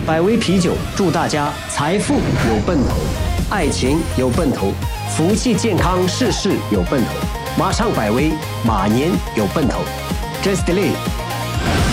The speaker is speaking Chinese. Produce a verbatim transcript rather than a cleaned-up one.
百威啤酒祝大家财富有奔头，爱情有奔头，福气健康事事有奔头。马上百威，马年有奔头。Just Delay。